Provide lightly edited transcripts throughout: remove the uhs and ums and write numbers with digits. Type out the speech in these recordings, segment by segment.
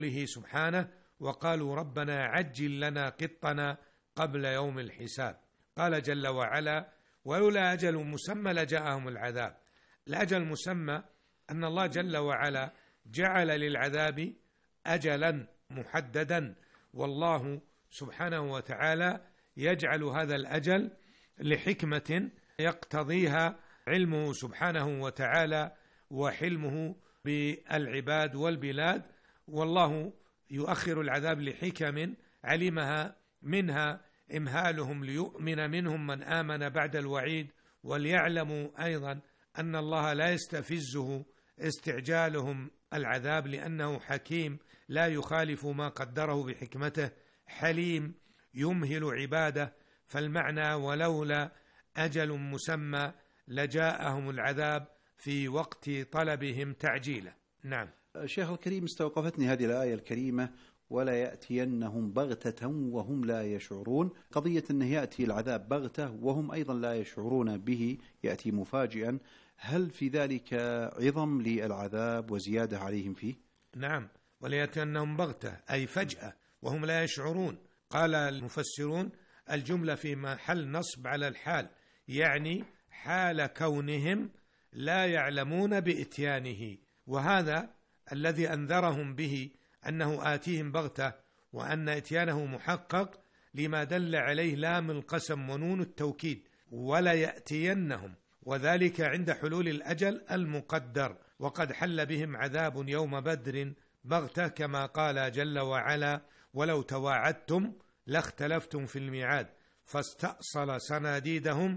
سبحانه وقالوا ربنا عجل لنا قطنا قبل يوم الحساب. قال جل وعلا ولولا أجل مسمى لجاءهم العذاب. الأجل المسمى أن الله جل وعلا جعل للعذاب أجلا محددا، والله سبحانه وتعالى يجعل هذا الأجل لحكمة يقتضيها علمه سبحانه وتعالى وحلمه بالعباد والبلاد، والله يؤخر العذاب لحكم علمها، منها إمهالهم ليؤمن منهم من آمن بعد الوعيد، وليعلموا أيضا أن الله لا يستفزه استعجالهم العذاب لأنه حكيم لا يخالف ما قدره بحكمته، حليم يمهل عباده. فالمعنى ولولا أجل مسمى لجاءهم العذاب في وقت طلبهم تعجيله. نعم. شيخ الكريم، استوقفتني هذه الآية الكريمة ولا يأتينهم بغتة وهم لا يشعرون. قضية أنه يأتي العذاب بغتة وهم أيضا لا يشعرون به، يأتي مفاجئا، هل في ذلك عظم للعذاب وزيادة عليهم فيه؟ نعم، وليأتينهم بغتة أي فجأة وهم لا يشعرون. قال المفسرون الجملة في محل نصب على الحال، يعني حال كونهم لا يعلمون بإتيانه، وهذا الذي أنذرهم به أنه آتيهم بغتة وأن إتيانه محقق لما دل عليه لام القسم ونون التوكيد ولا يأتينهم، وذلك عند حلول الأجل المقدر، وقد حل بهم عذاب يوم بدر بغتة كما قال جل وعلا ولو تواعدتم لاختلفتم في الميعاد فاستأصل صناديدهم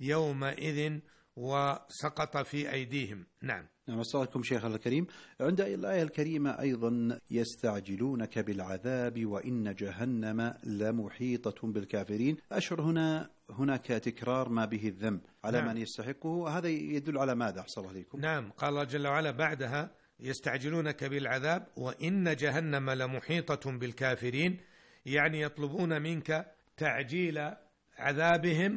يومئذ وسقط في أيديهم. نعم. نعم، أستاذكم شيخ الكريم. عند الآية الكريمة أيضا يستعجلونك بالعذاب وإن جهنم لمحيطة بالكافرين. أشعر هناك تكرار ما به الذنب على من يستحقه، هذا يدل على ماذا أحسن عليكم؟ نعم، قال الله جل وعلا بعدها يستعجلونك بالعذاب وإن جهنم لمحيطة بالكافرين، يعني يطلبون منك تعجيل عذابهم،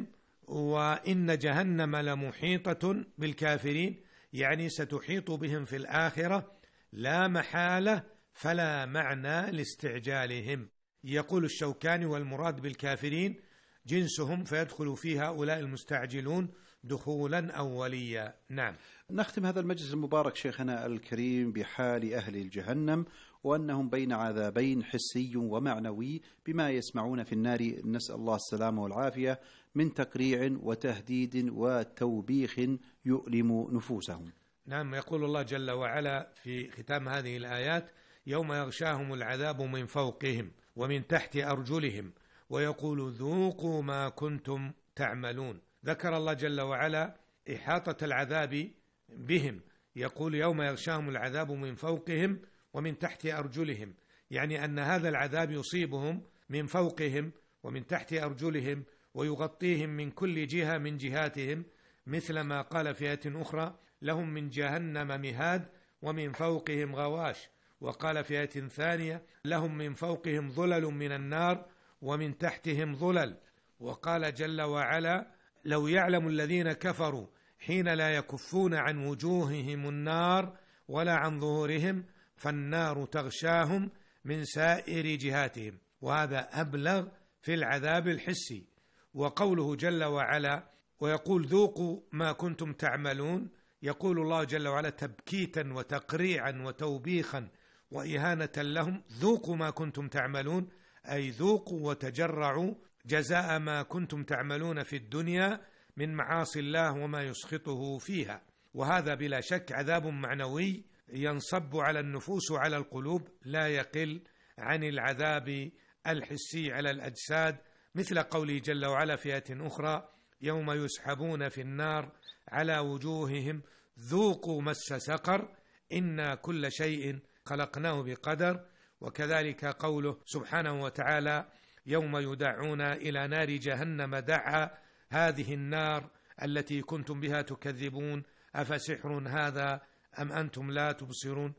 وإن جهنم لمحيطة بالكافرين يعني ستحيط بهم في الآخرة لا محالة، فلا معنى لاستعجالهم. يقول الشوكاني والمراد بالكافرين جنسهم، فيدخل فيها هؤلاء المستعجلون دخولا أوليا. نعم. نختم هذا المجلس المبارك شيخنا الكريم بحال أهل الجهنم، وأنهم بين عذابين حسي ومعنوي بما يسمعون في النار، نسأل الله السلامة والعافية، من تقريع وتهديد وتوبيخ يؤلم نفوسهم. نعم، يقول الله جل وعلا في ختام هذه الآيات يوم يغشاهم العذاب من فوقهم ومن تحت أرجلهم ويقول ذوقوا ما كنتم تعملون. ذكر الله جل وعلا إحاطة العذاب بهم، يقول يوم يغشاهم العذاب من فوقهم ومن تحت أرجلهم، يعني أن هذا العذاب يصيبهم من فوقهم ومن تحت أرجلهم ويغطيهم من كل جهة من جهاتهم، مثل ما قال في آية أخرى لهم من جهنم مهاد ومن فوقهم غواش، وقال في آية ثانية لهم من فوقهم ظلل من النار ومن تحتهم ظلل، وقال جل وعلا لو يعلم الذين كفروا حين لا يكفون عن وجوههم النار ولا عن ظهورهم فالنار تغشاهم من سائر جهاتهم، وهذا أبلغ في العذاب الحسي. وقوله جل وعلا ويقول ذوقوا ما كنتم تعملون، يقول الله جل وعلا تبكيتا وتقريعا وتوبيخا وإهانة لهم، ذوقوا ما كنتم تعملون أي ذوقوا وتجرعوا جزاء ما كنتم تعملون في الدنيا من معاصي الله وما يسخطه فيها. وهذا بلا شك عذاب معنوي ينصب على النفوس وعلى القلوب لا يقل عن العذاب الحسي على الأجساد، مثل قوله جل وعلا في آية أخرى يوم يسحبون في النار على وجوههم ذوقوا مس سقر إنا كل شيء خلقناه بقدر. وكذلك قوله سبحانه وتعالى يوم يدعون إلى نار جهنم دعا هذه النار التي كنتم بها تكذبون أفسحر هذا أم أنتم لا تبصرون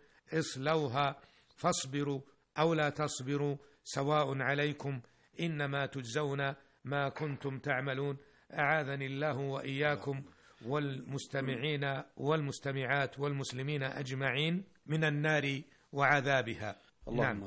اصلوها فاصبروا أو لا تصبروا سواء عليكم إنما تجزون ما كنتم تعملون. أعاذني الله وإياكم والمستمعين والمستمعات والمسلمين أجمعين من النار وعذابها. نعم.